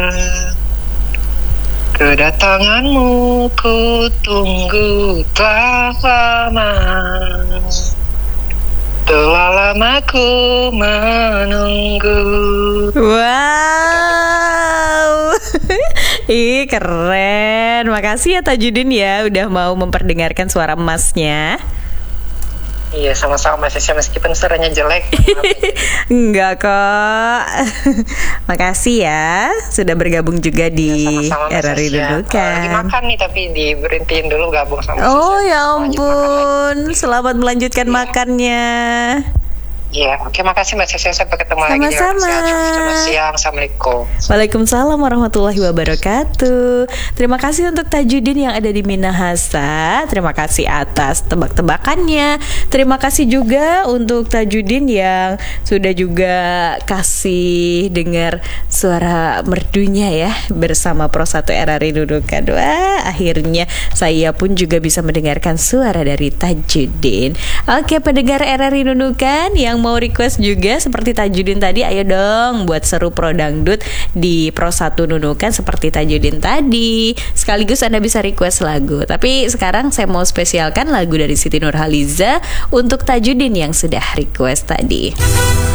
Kedatanganmu ku tunggu telah lama. Telah lama ku menunggu. Wow. Ih, keren. Makasih ya Tajudin ya udah mau memperdengarkan suara emasnya. Iya, sama-sama Mas Sesha, meskipun suaranya jelek. Enggak kok. Makasih ya sudah bergabung juga di Era Rindukan. Lagi makan nih tapi diberhentiin dulu gabung sama Oh Sesha. ya ampun. Selamat melanjutkan makannya. Iya, oke, makasih Mbak Sesha, sampai ketemu lagi. Sama-sama. Selamat siang, Assalamualaikum. Waalaikumsalam warahmatullahi wabarakatuh. Terima kasih untuk Tajudin yang ada di Minahasa. Terima kasih atas tebak-tebakannya. Terima kasih juga untuk Tajudin yang sudah juga kasih dengar suara merdunya ya bersama Pro 1 Era Rindukan. Wah, akhirnya saya pun juga bisa mendengarkan suara dari Tajudin. Oke, pendengar Era Rindukan yang mau request juga seperti Tajudin tadi, ayo dong buat seru Pro Dangdut di Pro 1 Nunukan seperti Tajudin tadi. Sekaligus Anda bisa request lagu. Tapi sekarang saya mau spesialkan lagu dari Siti Nurhaliza untuk Tajudin yang sudah request tadi.